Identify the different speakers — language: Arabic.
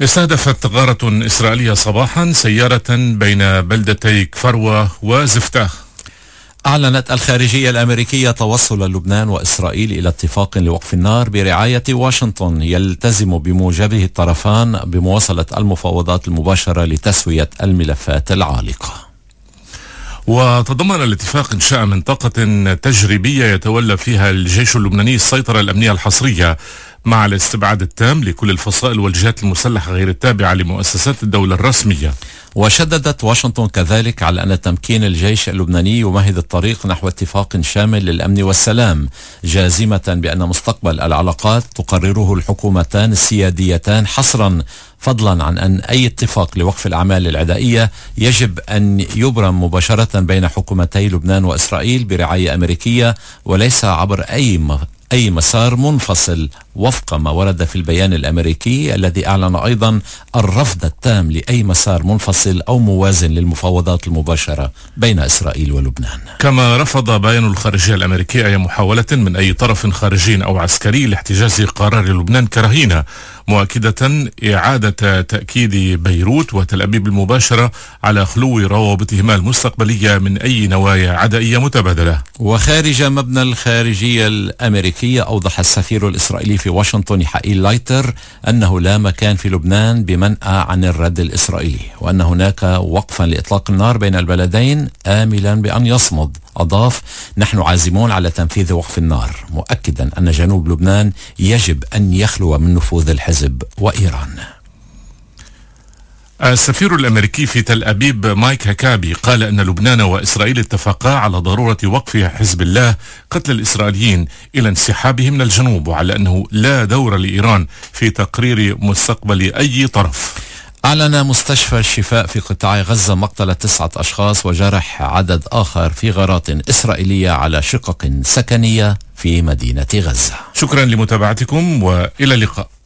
Speaker 1: استهدفت غارة إسرائيلية صباحا سيارة بين بلدتي كفروة وزفتاه.
Speaker 2: أعلنت الخارجية الأمريكية توصل لبنان وإسرائيل إلى اتفاق لوقف النار برعاية واشنطن يلتزم بموجبه الطرفان بمواصلة المفاوضات المباشرة لتسوية الملفات العالقة.
Speaker 1: وتضمن الاتفاق إنشاء منطقة تجريبية يتولى فيها الجيش اللبناني السيطرة الأمنية الحصرية مع الاستبعاد التام لكل الفصائل والجهات المسلحة غير التابعة لمؤسسات الدولة الرسمية.
Speaker 2: وشددت واشنطن كذلك على أن تمكين الجيش اللبناني يمهد الطريق نحو اتفاق شامل للأمن والسلام، جازمة بأن مستقبل العلاقات تقرره الحكومتان السياديتان حصرا، فضلا عن أن أي اتفاق لوقف الأعمال العدائية يجب أن يبرم مباشرة بين حكومتي لبنان وإسرائيل برعاية أمريكية وليس عبر أي مسار منفصل، وفق ما ورد في البيان الأمريكي الذي أعلن أيضا الرفض التام لأي مسار منفصل أو موازن للمفاوضات المباشرة بين إسرائيل ولبنان.
Speaker 1: كما رفض بيان الخارجية الأمريكية أي محاولة من أي طرف خارجي أو عسكري لاحتجاز قرار لبنان كرهينة، مؤكدة إعادة تأكيد بيروت وتل أبيب المباشرة على خلو روابطهما المستقبلية من أي نوايا عدائية متبادلة.
Speaker 2: وخارج مبنى الخارجية الأمريكية أوضح السفير الإسرائيلي في واشنطن حائيل لايتر أنه لا مكان في لبنان بمنأى عن الرد الإسرائيلي، وأن هناك وقفا لإطلاق النار بين البلدين آملا بأن يصمد. أضاف: نحن عازمون على تنفيذ وقف النار، مؤكدا أن جنوب لبنان يجب أن يخلو من نفوذ الحزب وإيران.
Speaker 1: السفير الأمريكي في تل أبيب مايك هكابي قال أن لبنان وإسرائيل اتفقا على ضرورة وقف حزب الله قتل الإسرائيليين إلى انسحابه من الجنوب، وعلى أنه لا دور لإيران في تقرير مستقبل أي طرف.
Speaker 2: أعلن مستشفى الشفاء في قطاع غزة مقتل 9 أشخاص وجرح عدد آخر في غارات إسرائيلية على شقق سكنية في مدينة غزة.
Speaker 1: شكرا لمتابعتكم وإلى اللقاء.